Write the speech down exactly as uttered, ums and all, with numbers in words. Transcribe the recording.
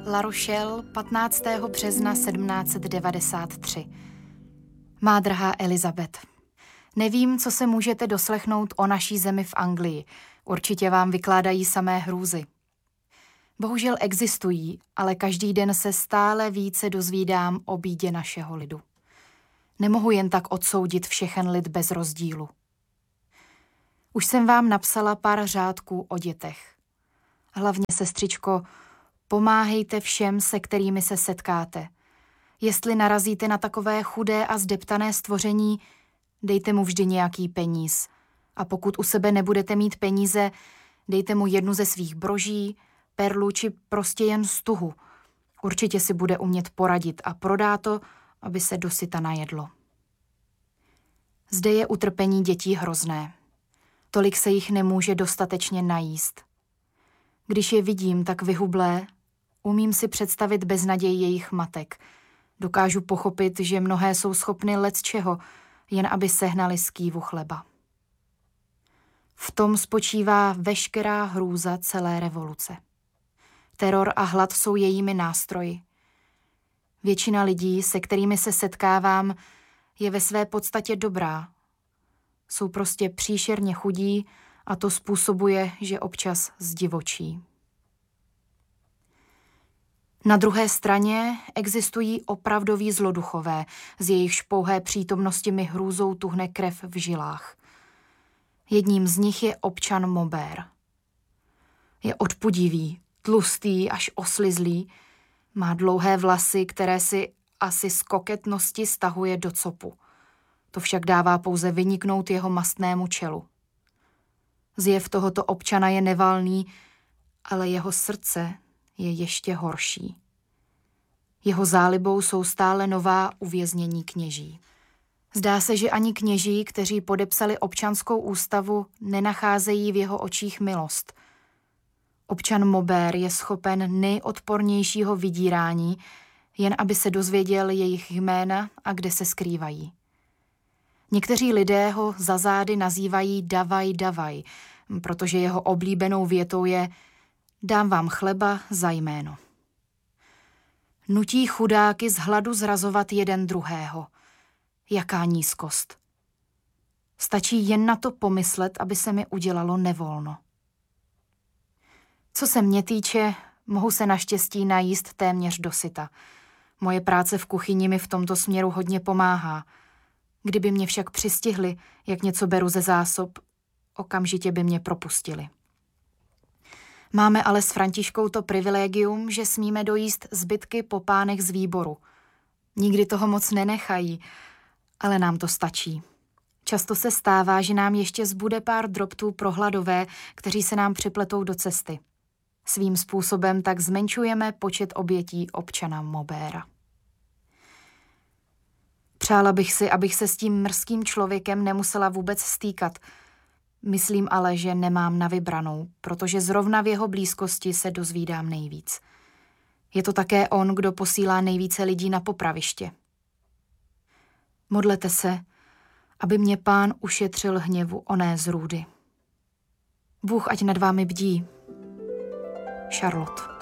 La Rochelle, patnáctého března sedmnáct set devadesát tři. Má drahá Elizabeth, nevím, co se můžete doslechnout o naší zemi v Anglii. Určitě vám vykládají samé hrůzy. Bohužel existují, ale každý den se stále více dozvídám o bídě našeho lidu. Nemohu jen tak odsoudit všechen lid bez rozdílu. Už jsem vám napsala pár řádků o dětech. Hlavně, sestřičko, pomáhejte všem, se kterými se setkáte. Jestli narazíte na takové chudé a zdeptané stvoření, dejte mu vždy nějaký peníz. A pokud u sebe nebudete mít peníze, dejte mu jednu ze svých broží, perlu či prostě jen stuhu. Určitě si bude umět poradit a prodá to, aby se dosyta najedlo. Zde je utrpení dětí hrozné. Tolik se jich nemůže dostatečně najíst. Když je vidím tak vyhublé, umím si představit beznaděj jejich matek. Dokážu pochopit, že mnohé jsou schopny lecčeho, jen aby sehnali skývu chleba. V tom spočívá veškerá hrůza celé revoluce. Teror a hlad jsou jejími nástroji. Většina lidí, se kterými se setkávám, je ve své podstatě dobrá. Jsou prostě příšerně chudí a to způsobuje, že občas zdivočí. Na druhé straně existují opravdoví zloduchové, z jejichž pouhé přítomnosti mi hrůzou tuhne krev v žilách. Jedním z nich je občan Maubert. Je odpudivý, tlustý až oslizlý, má dlouhé vlasy, které si asi z koketnosti stahuje do copu. To však dává pouze vyniknout jeho mastnému čelu. Zjev tohoto občana je nevalný, ale jeho srdce je ještě horší. Jeho zálibou jsou stále nová uvěznění kněží. Zdá se, že ani kněží, kteří podepsali občanskou ústavu, nenacházejí v jeho očích milost. Občan Maubert je schopen nejodpornějšího vydírání, jen aby se dozvěděl jejich jména a kde se skrývají. Někteří lidé ho za zády nazývají davaj, davaj, protože jeho oblíbenou větou je dám vám chleba za jméno. Nutí chudáky z hladu zrazovat jeden druhého. Jaká nízkost. Stačí jen na to pomyslet, aby se mi udělalo nevolno. Co se mě týče, mohu se naštěstí najíst téměř dosyta. Moje práce v kuchyni mi v tomto směru hodně pomáhá. Kdyby mě však přistihli, jak něco beru ze zásob, okamžitě by mě propustili. Máme ale s Františkou to privilegium, že smíme dojíst zbytky po pánech z výboru. Nikdy toho moc nenechají, ale nám to stačí. Často se stává, že nám ještě zbude pár drobtů pro hladové, kteří se nám připletou do cesty. Svým způsobem tak zmenšujeme počet obětí občana Mauberta. Přála bych si, abych se s tím mrzkým člověkem nemusela vůbec stýkat. Myslím ale, že nemám na vybranou, protože zrovna v jeho blízkosti se dozvídám nejvíc. Je to také on, kdo posílá nejvíce lidí na popraviště. Modlete se, aby mě Pán ušetřil hněvu oné zrůdy. Bůh ať nad vámi bdí. Charlotte.